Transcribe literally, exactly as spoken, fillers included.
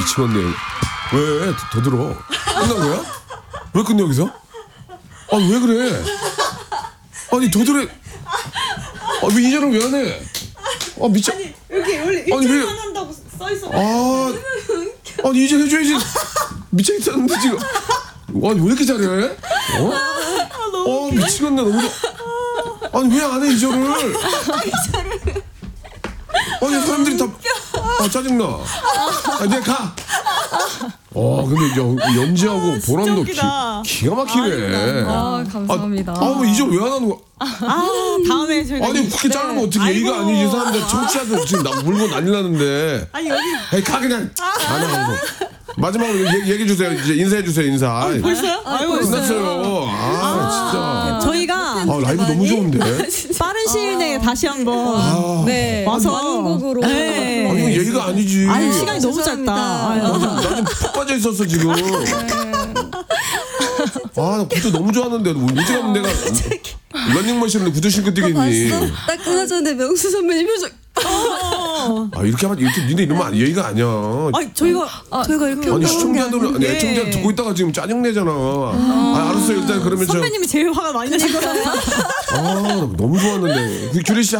미치겠네. 왜? 더, 더 들어. 끝난 거야? 왜 끝내 여기서? 아니 왜 그래? 아니 더 들어. 아왜 이 절을 왜 안 해? 아 미쳐. 아니 여기 원래 일 절만 한다고 써 있어. 아 아니 이제 해줘야지. 미쳐 있었는데 지금. 아니 왜 이렇게 잘해? 어? 어 미치겠네 너무. 아니 왜 안 해 이 절을? 아니 사람들이 다 아, 짜증나. 아, 내가 가. 어 근데 연, 연지하고 아, 보람도 기, 기가 막히네. 아, 감사합니다. 아 뭐 이 절 왜 안 하는 거야? 아 다음에 저희가 아니 그렇게 자르면 어떻게 예의가 아니지. 사람들 청취자들 지금 나 물고 난리 나는데. 아니 여기 에이 가 그냥. 안 하고. 마지막으로 얘기, 얘기해 주세요. 이제 인사해 주세요. 인사. 벌써요? 아이고 끝났어요. 아, 진짜. 저희가 아 라이브 너무 좋은데. 빠른 시일 내에 다시 한번 아, 네. 와서 완곡으로. 네. 아, 이거 얘기가 아니지. 아니 시간이 너무 죄송합니다. 짧다. 아유. 나좀 푹 빠져 있었어 지금. 아, 나 구두 너무 좋아하는데 어디 가면 내가 런닝머신으로 구두 신고 뛰겠니? 봤어? 딱 끝나 전에 명수 선배님 표정. 아 이렇게 하면 이렇게 니네 이러면 안- 예의가 아니야. 아니 저희가 아, 저희가 이렇게 아니 하는 게 시청자들은 아니 예. 애청자 듣고 있다가 지금 짜증 내잖아. 아 알았어요 일단 그러면 저. 선배님이 제일 화가 많이 나실 거예요. 아 너무 좋았는데 규리 씨.